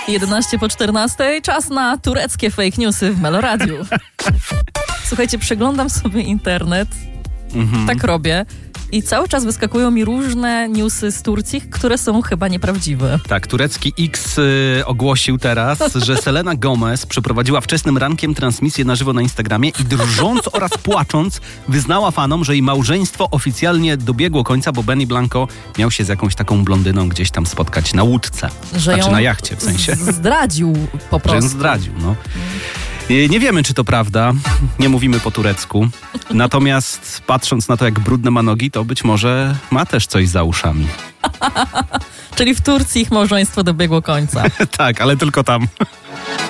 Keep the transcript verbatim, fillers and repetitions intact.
jedenaście po czternastej, czas na tureckie fake newsy w Meloradiu. Słuchajcie, przeglądam sobie internet, mhm. tak robię, i cały czas wyskakują mi różne newsy z Turcji, które są chyba nieprawdziwe. Tak, turecki X y, ogłosił teraz, że Selena Gomez przeprowadziła wczesnym rankiem transmisję na żywo na Instagramie i drżąc oraz płacząc wyznała fanom, że jej małżeństwo oficjalnie dobiegło końca, bo Benny Blanco miał się z jakąś taką blondyną gdzieś tam spotkać na łódce. Że znaczy ją na jachcie w sensie. Z- zdradził po prostu. Że ją zdradził, no. Nie wiemy, czy to prawda. Nie mówimy po turecku. Natomiast patrząc na to, jak brudne ma nogi, to być może ma też coś za uszami. Czyli w Turcji ich małżeństwo dobiegło końca. Tak, ale tylko tam.